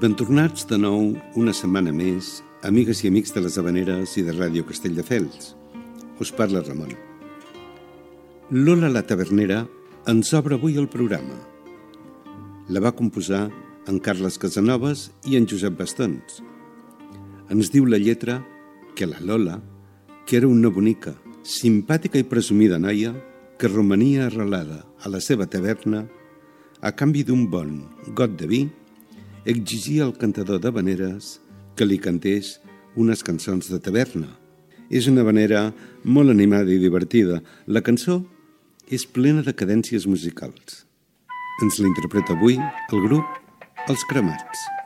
Ben tornats de nou una setmana més, amigues i amics de les Havaneres i de Ràdio Castelldefels. Us parla Ramon. Lola la Tavernera ens obre avui el programa. La va composar en Carles Casanovas i en Josep Bastons. Ens diu la lletra que la Lola, que era una bonica, simpàtica i presumida noia, que romania arrelada a la seva taverna, a canvi d'un bon got de vi, exigia al cantador d'havaneres que li cantés unes cançons de taverna. És una havanera molt animada i divertida. La cançó és plena de cadències musicals. Ens l'interpreta avui el grup Els Cremats.